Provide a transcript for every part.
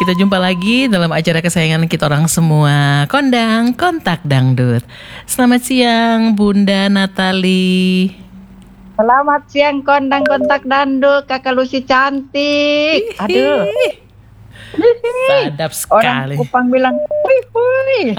Kita jumpa lagi dalam acara kesayangan kita orang semua, Kondang Kontak Dangdut. Selamat siang Bunda Natali. Selamat siang Kondang Kontak Dangdut, Kakak Lucy cantik. Aduh, Sadap orang sekali. Kupang bilang, hui.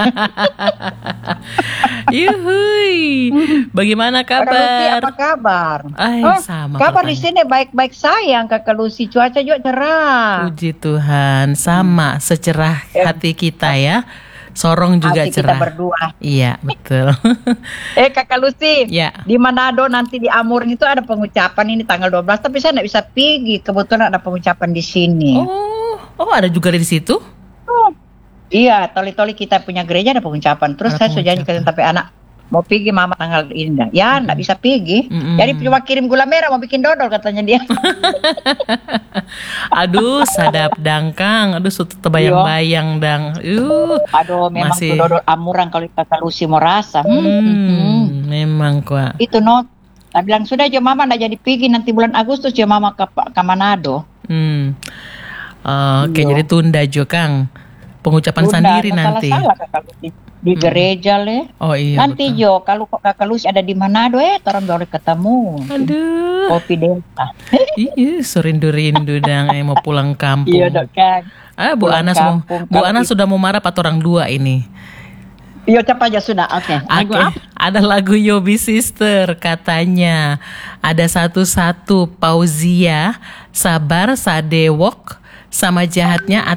Yuhui. Bagaimana Kakak Lucy apa kabar? kabar? Sama Kabar di pertanyaan. sini baik-baik sayang Kakak Lucy. Cuaca juga cerah. Puji Tuhan, sama secerah hati kita ya. Sorong juga Hati kita cerah. berdua. Iya, betul. Kakak Lucy, Ya. di Manado nanti di Amur itu ada pengucapan ini tanggal 12, tapi saya nggak bisa pergi. Kebetulan ada pengucapan di sini. Oh, ada juga di situ? Iya, toli-toli kita punya gereja ada pengucapan. Terus Ada saya sudah janji pengucapan. tapi anak mau pergi mama tanggal ini. Ya, nggak bisa pergi. Mm-mm. Jadi cuma kirim gula merah mau bikin dodol katanya dia. Aduh, sadap dangkang. Aduh, suatu terbayang-bayang dang. Aduh, memang Masih. tuh dodol amurang kalau Kakak Lucy mau rasa. Memang kuat. Itu no. Saya bilang sudah aja mama nggak jadi pergi nanti bulan Agustus ya mama ke Manado. Oke, Iya. jadi tunda Jo Kang. Pengucapan Tunda, sendiri nggak nanti. Salah Kakak Lucy. Di gereja le. Oh iya. Nanti betul. Jo, kalau Kakak Lucy ada di Manado orang boleh ketemu. Aduh. Kopi Delta. Iya, serindu-rindu dang. Mau pulang kampung. Iya dok kan. Bu Pulang Ana kampung. Bu Kalau Ana sudah mau marah pat orang dua ini. Iya cap aja sudah. Oke. Lagu Oke, apa? ada lagu Yobi Sister katanya. Ada satu-satu Pauzia, Sabar Sadewok, sama jahatnya